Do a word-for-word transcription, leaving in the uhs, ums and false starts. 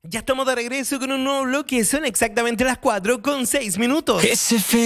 Ya estamos de regreso con un nuevo bloque. Son exactamente las cuatro con seis minutos. Ese